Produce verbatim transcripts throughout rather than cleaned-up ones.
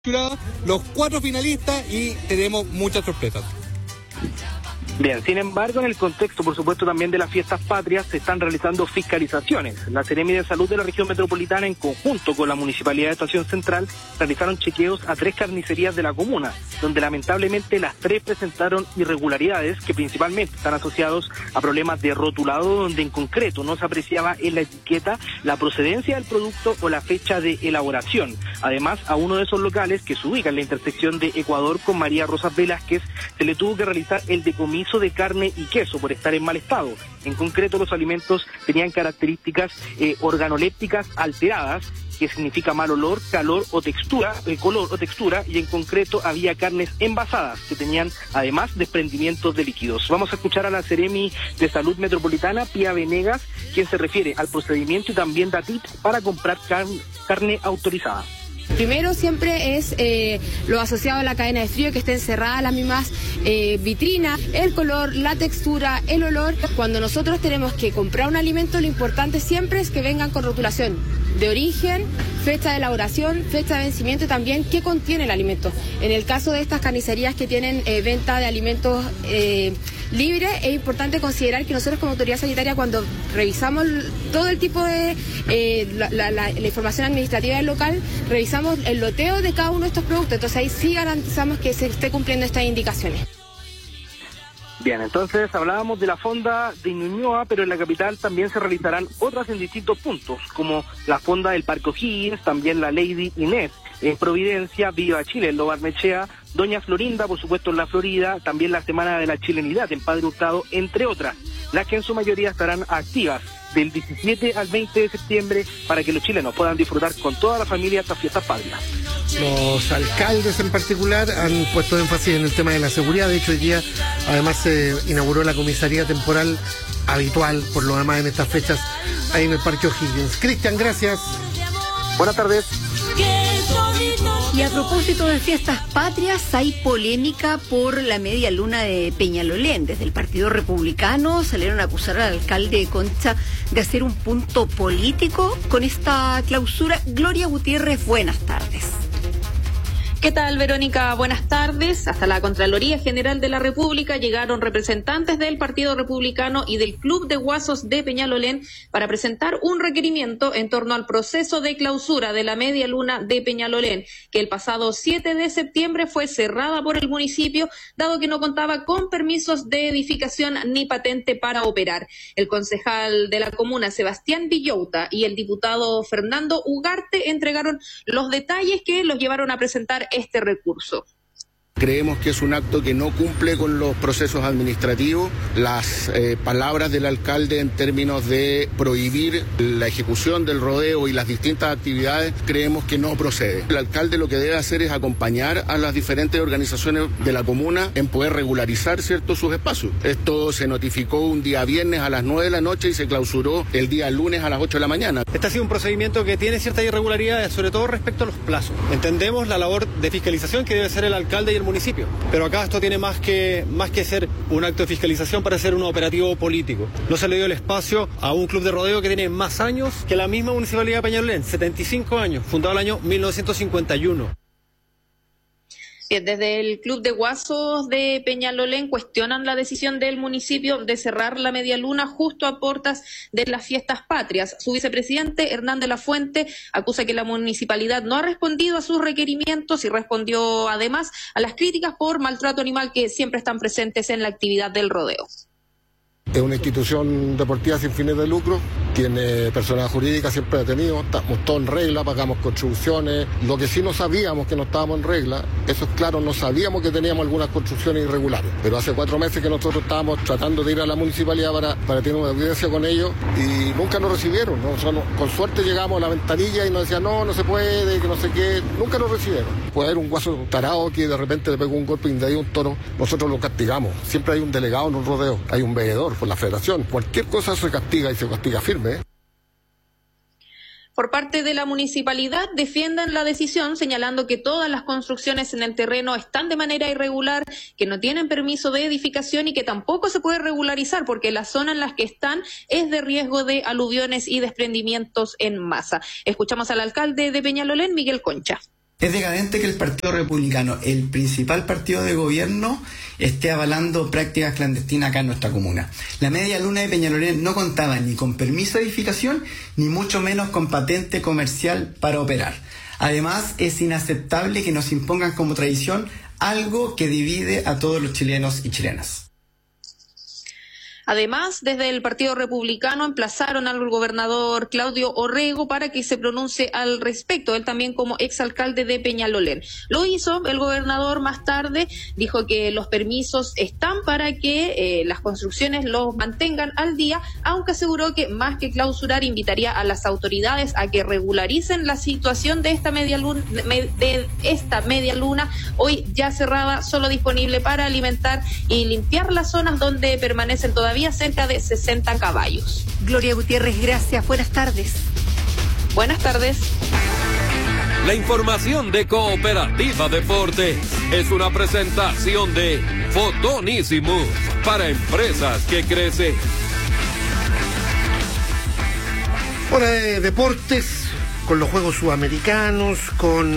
los cuatro finalistas y tenemos muchas sorpresas. Bien, sin embargo, en el contexto, por supuesto, también de las fiestas patrias, se están realizando fiscalizaciones. La Seremi de Salud de la región metropolitana, en conjunto con la Municipalidad de Estación Central, realizaron chequeos a tres carnicerías de la comuna, donde lamentablemente las tres presentaron irregularidades que principalmente están asociados a problemas de rotulado, donde en concreto no se apreciaba en la etiqueta la procedencia del producto o la fecha de elaboración. Además, a uno de esos locales, que se ubica en la intersección de Ecuador con María Rosas Velázquez, se le tuvo que realizar el decomiso de carne y queso por estar en mal estado. En concreto, los alimentos tenían características eh, organolépticas alteradas, que significa mal olor, calor o textura, eh, color o textura, y en concreto había carnes envasadas que tenían además desprendimientos de líquidos. Vamos a escuchar a la Seremi de Salud Metropolitana, Pía Venegas, quien se refiere al procedimiento y también da tips para comprar car- carne autorizada. Primero siempre es eh, lo asociado a la cadena de frío, que estén cerradas las mismas eh, vitrinas, el color, la textura, el olor. Cuando nosotros tenemos que comprar un alimento, lo importante siempre es que vengan con rotulación de origen, fecha de elaboración, fecha de vencimiento y también qué contiene el alimento. En el caso de estas carnicerías que tienen eh, venta de alimentos eh, libre, es importante considerar que nosotros como autoridad sanitaria, cuando revisamos todo el tipo de eh, la, la, la, la información administrativa del local, revisamos el loteo de cada uno de estos productos, entonces ahí sí garantizamos que se esté cumpliendo estas indicaciones. Bien, entonces hablábamos de la fonda de Ñuñoa, pero en la capital también se realizarán otras en distintos puntos, como la fonda del Parque O'Higgins, también la Lady Inés en Providencia, Viva Chile en Lo Barnechea, Doña Florinda, por supuesto en la Florida, también la Semana de la Chilenidad en Padre Hurtado, entre otras, las que en su mayoría estarán activas del diecisiete al veinte de septiembre para que los chilenos puedan disfrutar con toda la familia estas fiestas patrias. Los alcaldes en particular han puesto énfasis en el tema de la seguridad. De hecho, hoy día además se inauguró la comisaría temporal habitual, por lo demás, en estas fechas ahí en el Parque O'Higgins. Cristian, gracias. Buenas tardes. Y a propósito de fiestas patrias, hay polémica por la media luna de Peñalolén. Desde el Partido Republicano salieron a acusar al alcalde Concha de hacer un punto político con esta clausura. Gloria Gutiérrez, buenas tardes. ¿Qué tal, Verónica? Buenas tardes. Hasta la Contraloría General de la República llegaron representantes del Partido Republicano y del Club de Guasos de Peñalolén para presentar un requerimiento en torno al proceso de clausura de la media luna de Peñalolén, que el pasado siete de septiembre fue cerrada por el municipio, dado que no contaba con permisos de edificación ni patente para operar. El concejal de la comuna, Sebastián Villota, y el diputado Fernando Ugarte entregaron los detalles que los llevaron a presentar este recurso. Creemos que es un acto que no cumple con los procesos administrativos. Las eh, palabras del alcalde en términos de prohibir la ejecución del rodeo y las distintas actividades, creemos que no procede. El alcalde lo que debe hacer es acompañar a las diferentes organizaciones de la comuna en poder regularizar, ¿cierto?, sus espacios. Esto se notificó un día viernes a las nueve de la noche y se clausuró el día lunes a las ocho de la mañana. Este ha sido un procedimiento que tiene ciertas irregularidades, sobre todo respecto a los plazos. Entendemos la labor de fiscalización que debe hacer el alcalde y el municipio, pero acá esto tiene más que, más que ser un acto de fiscalización para ser un operativo político. No se le dio el espacio a un club de rodeo que tiene más años que la misma municipalidad de Peñalolén, setenta y cinco años, fundado el año mil novecientos cincuenta y uno. Bien, desde el Club de Guasos de Peñalolén cuestionan la decisión del municipio de cerrar la media luna justo a puertas de las fiestas patrias. Su vicepresidente, Hernán de la Fuente, acusa que la municipalidad no ha respondido a sus requerimientos y respondió además a las críticas por maltrato animal que siempre están presentes en la actividad del rodeo. Es una institución deportiva sin fines de lucro, tiene personalidad jurídica, siempre ha tenido, estamos todos en regla, pagamos contribuciones. Lo que sí no sabíamos que no estábamos en regla, eso es claro, no sabíamos que teníamos algunas construcciones irregulares. Pero hace cuatro meses que nosotros estábamos tratando de ir a la municipalidad para, para tener una audiencia con ellos y nunca nos recibieron, ¿no? O sea, no, con suerte llegamos a la ventanilla y nos decían no, no se puede, que no sé qué, nunca nos recibieron. Puede haber un guaso tarado que de repente le pegó un golpe y de ahí un toro, nosotros lo castigamos. Siempre hay un delegado en un rodeo, hay un veedor por la federación. Cualquier cosa se castiga y se castiga firme, ¿eh? Por parte de la municipalidad defienden la decisión señalando que todas las construcciones en el terreno están de manera irregular, que no tienen permiso de edificación y que tampoco se puede regularizar porque la zona en la que están es de riesgo de aluviones y desprendimientos en masa. Escuchamos al alcalde de Peñalolén, Miguel Concha. Es decadente que el Partido Republicano, el principal partido de gobierno, esté avalando prácticas clandestinas acá en nuestra comuna. La media luna de Peñalolén no contaba ni con permiso de edificación, ni mucho menos con patente comercial para operar. Además, es inaceptable que nos impongan como tradición algo que divide a todos los chilenos y chilenas. Además, desde el Partido Republicano emplazaron al gobernador Claudio Orrego para que se pronuncie al respecto, él también como exalcalde de Peñalolén. Lo hizo el gobernador más tarde, dijo que los permisos están para que eh, las construcciones los mantengan al día, aunque aseguró que más que clausurar invitaría a las autoridades a que regularicen la situación de esta media luna, de esta media luna hoy ya cerrada, solo disponible para alimentar y limpiar las zonas donde permanecen todavía cerca de sesenta caballos. Gloria Gutiérrez, gracias. Buenas tardes. Buenas tardes. La información de Cooperativa Deportes es una presentación de Fotonísimo para empresas que crecen. Hora de deportes, con los Juegos Sudamericanos, con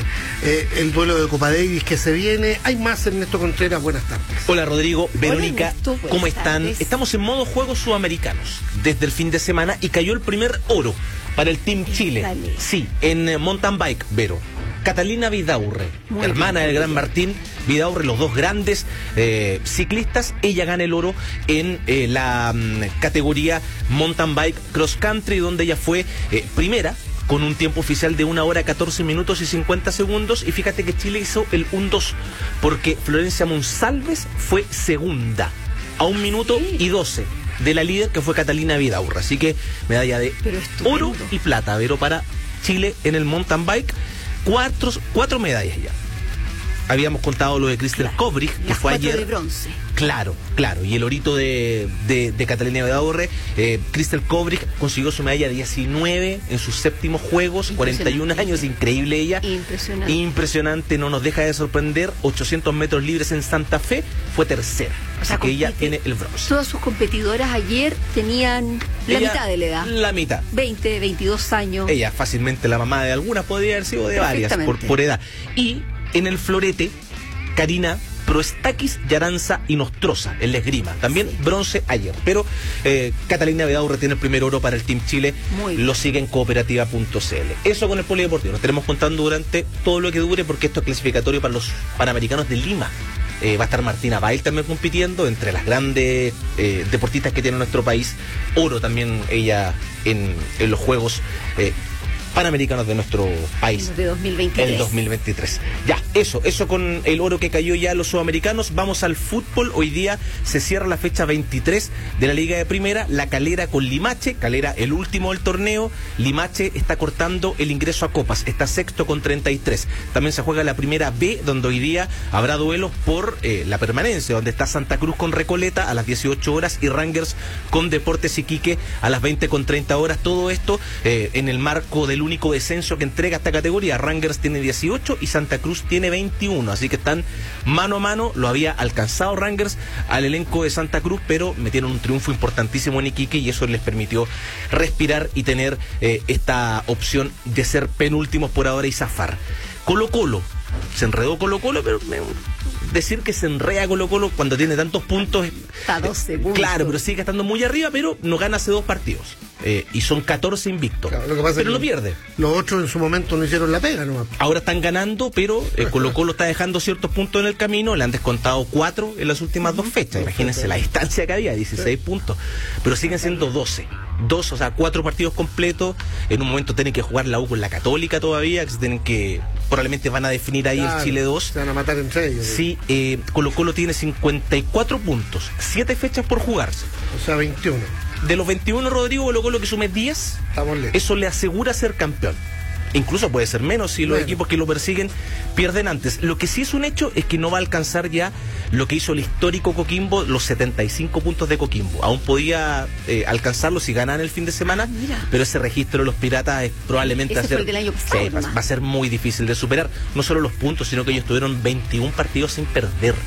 eh, el duelo de Copa Davis que se viene. Hay más, Ernesto Contreras, buenas tardes. Hola Rodrigo, Verónica, Ernesto, ¿cómo están? Tardes. Estamos en modo Juegos Sudamericanos desde el fin de semana y cayó el primer oro para el Team Chile. Dale. Sí, en eh, mountain bike, Vero. Catalina Vidaurre, Muy hermana bien, del gran bien. Martín Vidaurre, los dos grandes eh, ciclistas. Ella gana el oro en eh, la mm, categoría mountain bike cross country, donde ella fue eh, primera, con un tiempo oficial de una hora catorce minutos y cincuenta segundos, y fíjate que Chile hizo el uno dos, porque Florencia Monsalves fue segunda, a un minuto y doce de la líder, que fue Catalina Vidaurre. Así que medalla de oro y plata, Vero, para Chile en el mountain bike. Cuatro, cuatro medallas ya. Habíamos contado lo de Crystal claro. Kobrich, que Las fue cuatro ayer. de bronce. Claro, claro. Y el orito de, de, de Catalina Vidaurre. Eh, Crystal Kobrich consiguió su medalla diecinueve en sus séptimos juegos, cuarenta y un años, increíble ella. Impresionante. Impresionante, no nos deja de sorprender. ochocientos metros libres en Santa Fe, fue tercera. O sea, que ella tiene el bronce. Todas sus competidoras ayer tenían la Ella, mitad de la edad. La mitad. veinte, veintidós años. Ella fácilmente la mamá de algunas, podría haber sido de varias por, por edad. Y en el florete, Karina Proestakis, Yaranza y Nostroza, en la esgrima. También sí. Bronce ayer. Pero eh, Catalina Vidaurre tiene el primer oro para el Team Chile. Muy Lo sigue en cooperativa punto c l. Eso con el polideportivo. Nos estaremos contando durante todo lo que dure, porque esto es clasificatorio para los Panamericanos de Lima. Eh, va a estar Martina Bail también compitiendo, entre las grandes eh, deportistas que tiene nuestro país. Oro también ella en, en los Juegos eh, Panamericanos de nuestro país. De dos mil veintitrés. El dos mil veintitrés. Ya, eso, eso con el oro que cayó ya a los sudamericanos. Vamos al fútbol. Hoy día se cierra la fecha veintitrés de la Liga de Primera. La Calera con Limache. Calera, el último del torneo. Limache está cortando el ingreso a Copas. Está sexto con treinta y tres. También se juega la Primera B, donde hoy día habrá duelos por eh, la permanencia, donde está Santa Cruz con Recoleta a las dieciocho horas y Rangers con Deportes Iquique a las veinte con treinta horas. Todo esto eh, en el marco del único descenso que entrega esta categoría. Rangers tiene dieciocho y Santa Cruz tiene veintiuno, así que están mano a mano. Lo había alcanzado Rangers al elenco de Santa Cruz, pero metieron un triunfo importantísimo en Iquique y eso les permitió respirar y tener eh, esta opción de ser penúltimos por ahora y zafar. Colo Colo, se enredó Colo Colo, pero me... decir que se enrea Colo Colo cuando tiene tantos puntos. Está doce puntos. Claro, pero sigue estando muy arriba, pero no gana hace dos partidos. Eh, y son catorce invictos. Claro, lo que pasa pero es que no pierde. Los otros en su momento no hicieron la pega, ¿no? Ahora están ganando, pero eh, Colo Colo está dejando ciertos puntos en el camino. Le han descontado cuatro en las últimas dos fechas. Imagínense la distancia que había, dieciséis puntos. Pero siguen siendo doce. Dos, o sea, cuatro partidos completos. En un momento tienen que jugar la U con la Católica todavía, que se tienen que, probablemente van a definir ahí claro, el Chile dos. Se van a matar entre ellos. Sí, eh, Colo Colo tiene cincuenta y cuatro puntos, siete fechas por jugarse. O sea, veintiuno. De los veintiuno, Rodrigo, Colo Colo que sume diez, eso le asegura ser campeón. Incluso puede ser menos si los bueno. equipos que lo persiguen pierden antes. Lo que sí es un hecho es que no va a alcanzar ya lo que hizo el histórico Coquimbo, los setenta y cinco puntos de Coquimbo. Aún podía eh, alcanzarlo si ganan el fin de semana, Mira. pero ese registro de los Piratas es probablemente ese hacer, fue el del año pasado, sí, va, va a ser muy difícil de superar. No solo los puntos, sino que ellos tuvieron veintiún partidos sin perder.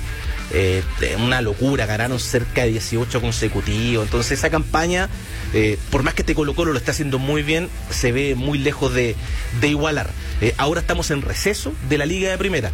eh, una locura, ganaron cerca de dieciocho consecutivos, entonces esa campaña, eh, por más que este Colo Colo lo está haciendo muy bien, se ve muy lejos de, de igualar. Eh, ahora estamos en receso de la Liga de Primera.